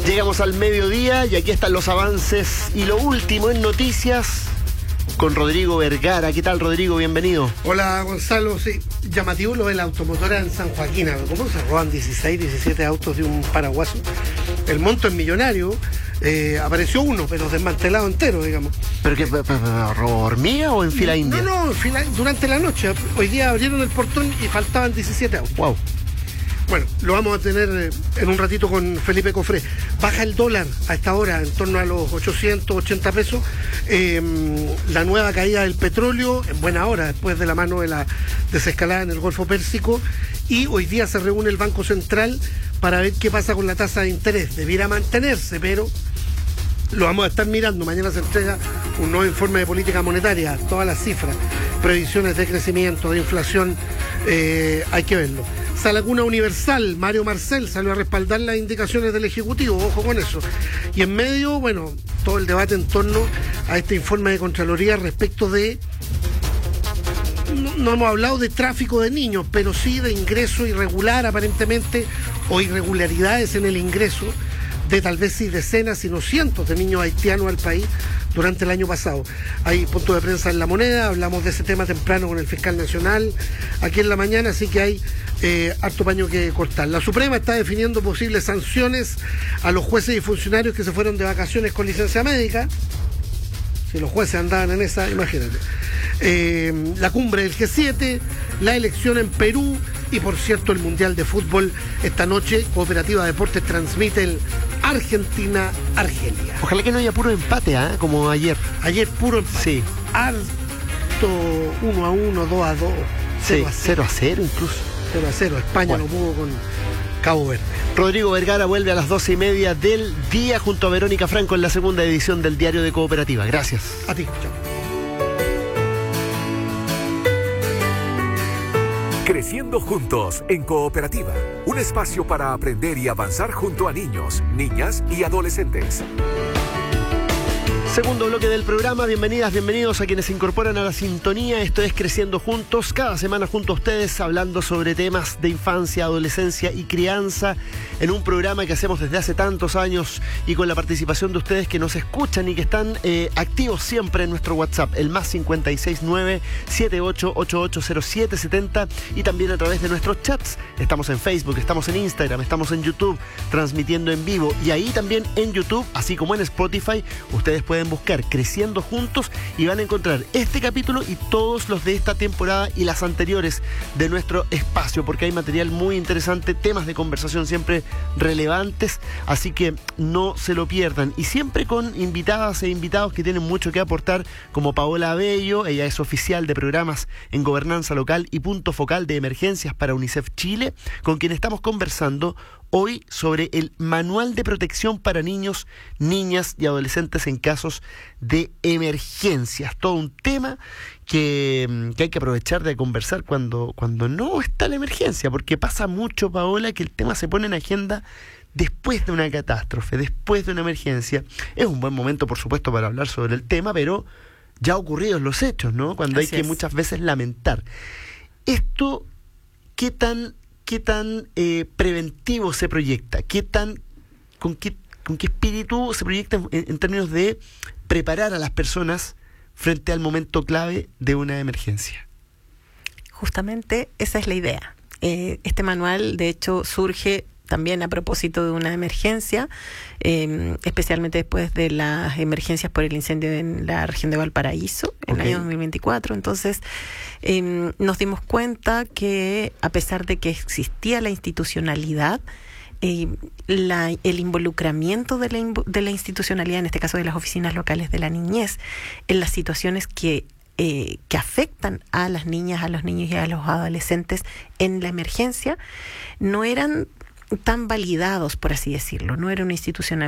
Llegamos al mediodía y aquí están los avances y lo último en noticias con Rodrigo Vergara. ¿Qué tal, Rodrigo? Bienvenido. Hola, Gonzalo. Sí, llamativo lo de la automotora en San Joaquín. ¿Cómo se roban 16, 17 autos de un paraguaso? El monto es millonario. Apareció uno, pero desmantelado entero, digamos. ¿Pero qué? ¿Robo hormiga o en fila india? No, durante la noche. Hoy día abrieron el portón y faltaban 17 autos. Wow. Bueno, lo vamos a tener en un ratito con Felipe Cofré. Baja el dólar a esta hora, en torno a los 880 pesos. La nueva caída del petróleo, en buena hora, después de la mano de la desescalada en el Golfo Pérsico. Y hoy día se reúne el Banco Central para ver qué pasa con la tasa de interés. Debiera mantenerse, pero lo vamos a estar mirando. Mañana se entrega un nuevo informe de política monetaria, todas las cifras, previsiones de crecimiento, de inflación, hay que verlo. Salacuna Universal, Mario Marcel salió a respaldar las indicaciones del Ejecutivo, ojo con eso. Y en medio, bueno, todo el debate en torno a este informe de Contraloría respecto de... No hemos hablado de tráfico de niños, pero sí de ingreso irregular aparentemente, o irregularidades en el ingreso de tal vez sí decenas, sino cientos de niños haitianos al país durante el año pasado. Hay punto de prensa en La Moneda, hablamos de ese tema temprano con el fiscal nacional aquí en la mañana, así que hay harto paño que cortar. La Suprema está definiendo posibles sanciones a los jueces y funcionarios que se fueron de vacaciones con licencia médica. Si los jueces andaban en esa, imagínate. La cumbre del G7, la elección en Perú y, por cierto, el Mundial de Fútbol. Esta noche, Cooperativa Deportes transmite el Argentina-Argelia. Ojalá que no haya puro empate, como ayer. Ayer puro empate. Sí. Harto 1-1, 2-2, 0-0 incluso. 0-0. España no pudo con Cabo Verde. Rodrigo Vergara vuelve a las 12:30 del día junto a Verónica Franco en la segunda edición del Diario de Cooperativa. Gracias. A ti, chao. Creciendo juntos en Cooperativa, un espacio para aprender y avanzar junto a niños, niñas y adolescentes. Segundo bloque del programa, bienvenidas, bienvenidos a quienes se incorporan a la sintonía. Esto es Creciendo Juntos, cada semana junto a ustedes hablando sobre temas de infancia, adolescencia y crianza en un programa que hacemos desde hace tantos años y con la participación de ustedes que nos escuchan y que están activos siempre en nuestro WhatsApp, el más 569-78880770 y también a través de nuestros chats. Estamos en Facebook, estamos en Instagram, estamos en YouTube transmitiendo en vivo y ahí también en YouTube, así como en Spotify, ustedes pueden buscar Creciendo Juntos y van a encontrar este capítulo y todos los de esta temporada y las anteriores de nuestro espacio, porque hay material muy interesante, temas de conversación siempre relevantes, así que no se lo pierdan. Y siempre con invitadas e invitados que tienen mucho que aportar, como Paola Abello, ella es oficial de programas en gobernanza local y punto focal de emergencias para UNICEF Chile, con quien estamos conversando hoy sobre el Manual de Protección para Niños, Niñas y Adolescentes en casos de emergencias. Todo un tema que hay que aprovechar de conversar cuando no está la emergencia, porque pasa mucho, Paola, que el tema se pone en agenda después de una catástrofe, después de una emergencia. Es un buen momento, por supuesto, para hablar sobre el tema, pero ya ocurridos los hechos, ¿no? Cuando hay que muchas veces lamentar. Esto, ¿qué tan preventivo se proyecta? ¿Con qué espíritu se proyecta en términos de preparar a las personas frente al momento clave de una emergencia? Justamente esa es la idea. Este manual, de hecho, surge también a propósito de una emergencia, especialmente después de las emergencias por el incendio en la región de Valparaíso, en el año 2024. Entonces, nos dimos cuenta que, a pesar de que existía la institucionalidad, el involucramiento de la institucionalidad, en este caso de las oficinas locales de la niñez, en las situaciones que afectan a las niñas, a los niños y a los adolescentes en la emergencia, no eran tan validados, por así decirlo. No era una institucionalidad